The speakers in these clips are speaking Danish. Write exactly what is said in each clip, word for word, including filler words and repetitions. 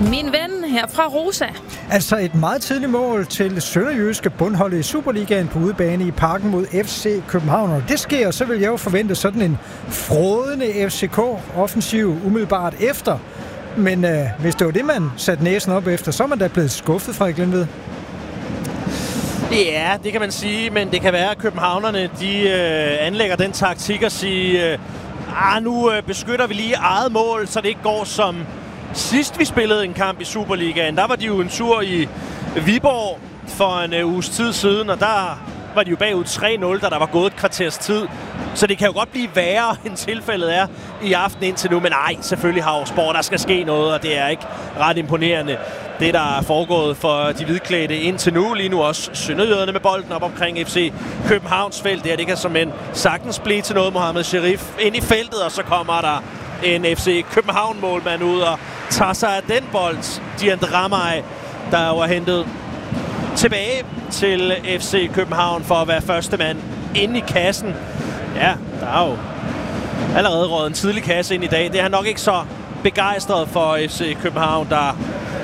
Min ven her fra Rosa. Altså et meget tidligt mål til sønderjyske bundholdet i Superligaen på udebane i Parken mod F C København. Og det sker, så vil jeg jo forvente sådan en frådende F C K-offensiv umiddelbart efter. Men øh, hvis det var det, man satte næsen op efter, så er man da blevet skuffet, Frederik Lindved. Ja, det kan man sige, men det kan være, at københavnerne de øh, anlægger den taktik at sige, øh, ah, nu øh, beskytter vi lige eget mål, så det ikke går som sidst vi spillede en kamp i Superligaen. Der var de jo en tur i Viborg for en øh, uges tid siden, og der var de jo bagud tre nul, da der var gået et kvarters tid. Så det kan jo godt blive værre, end tilfældet er i aften indtil nu. Men nej, selvfølgelig har jo sport, der skal ske noget, og det er ikke ret imponerende. Det, der er foregået for de hvidklædte indtil nu, lige nu også sønderjyderne med bolden op omkring F C Københavns felt. Det, her, det kan som en sagtens blive til noget. Mohamed Sherif ind i feltet, og så kommer der en F C København-målmand ud og tager sig af den bold. Dian Dramay, der jo er hentet tilbage til F C København for at være første mand inde i kassen. Ja, der er jo allerede røget en tidlig kasse ind i dag. Det er han nok ikke så begejstret for F C København, der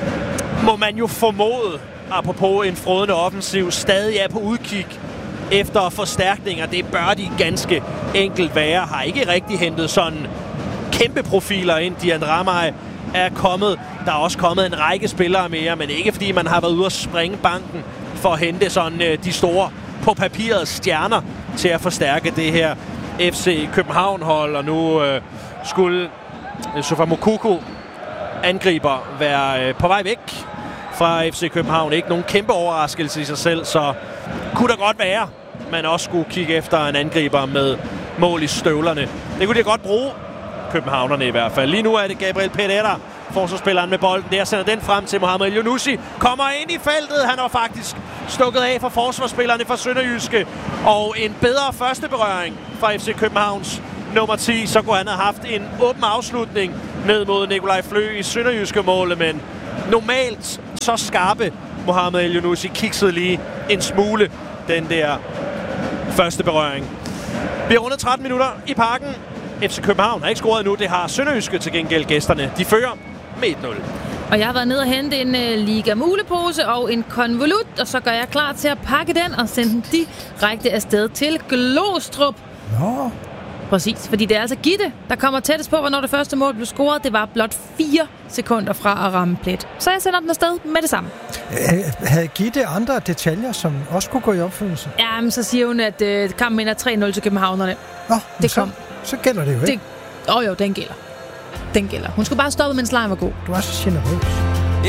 må man jo formode, apropos en frådende offensiv, stadig er på udkig efter forstærkninger. Det bør de ganske enkelt være. Har ikke rigtig hentet sådan kæmpe profiler ind. Dian Dramay er kommet. Der er også kommet en række spillere mere, men ikke fordi man har været ude at springe banken for at hente sådan øh, de store på papiret stjerner til at forstærke det her F C København-hold. Og nu øh, skulle øh, Sofa Moukoko angriber være øh, på vej væk fra F C København. Ikke nogen kæmpe overraskelse i sig selv, så kunne der godt være, man også skulle kigge efter en angriber med mål i støvlerne. Det kunne de godt bruge, københavnerne i hvert fald. Lige nu er det Gabriel Pereira, forsvarsspilleren med bolden. Der sender den frem til Mohamed Elyounoussi. Kommer ind i feltet. Han har faktisk stukket af for forsvarsspillerne fra Sønderjyske. Og en bedre første berøring fra F C Københavns nummer ti. Så kunne han have haft en åben afslutning ned mod Nikolaj Flø i Sønderjyske målet. Men normalt så skarpe Mohamed Elyounoussi kiksede lige en smule den der første berøring. Vi har rundet tretten minutter i Parken. F C København har ikke scoret endnu. Det har Sønderjyske til gengæld gæsterne. De fører med et nul. Og jeg har været nede og hente en uh, Liga Mulepose og en konvolut, og så gør jeg klar til at pakke den og sende den direkte afsted til Glostrup. Nå. Præcis, fordi det er altså Gitte, der kommer tættest på, hvornår det første mål blev scoret. Det var blot fire sekunder fra at ramme plet. Så jeg sender den afsted med det samme. Øh, havde Gitte andre detaljer, som også kunne gå i opfyldelse? Ja, men så siger hun, at uh, kampen ender tre nul til københavnerne. Nå, det så, kom. så gælder det jo ikke. Åh oh, jo, den gælder. Den gælder. Hun skulle bare stoppe, mens lejen var god. Du er så generøs.